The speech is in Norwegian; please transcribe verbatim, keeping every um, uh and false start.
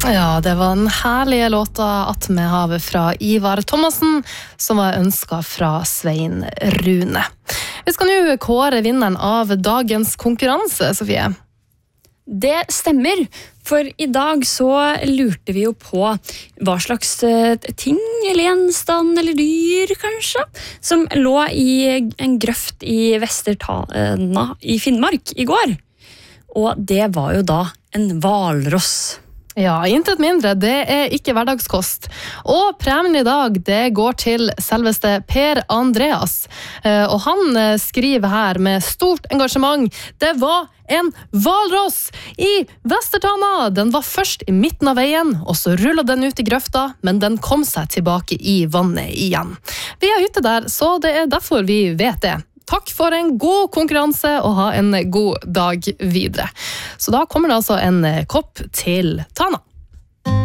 Ja, det var den herlige låta At med havet fra Ivar Thomassen, som var ønsket fra Svein Rune. Vi skal nå kåre vinneren av dagens konkurranse, Sofie. Det stemmer, for i dag så lurte vi jo på hva slags ting, eller gjenstand, eller dyr kanskje, som lå i en grøft i Vestertana i Finnmark i går. Og det var jo da en hvalross. Ja, intet mindre, det er ikke hverdagskost. Og premien i dag, det går til selveste Per Andreas. Og han skriver her med stort engasjement: det var en hvalross i Vestertana. Den var først i midten av veien, og så rullet den ut i grøfta, men den kom seg tilbake i vannet igjen. Vi er ute der, så det er derfor vi vet det. Takk for en god konkurranse, og ha en god dag videre. Så da kommer det altså en kopp til Tana.